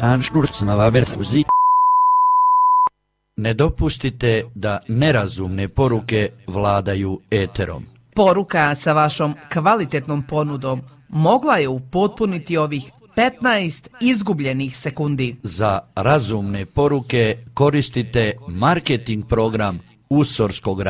Ne dopustite da nerazumne poruke vladaju eterom. Poruka sa vašom kvalitetnom ponudom mogla je upotpuniti ovih 15 izgubljenih sekundi. Za razumne poruke koristite marketing program Usorskog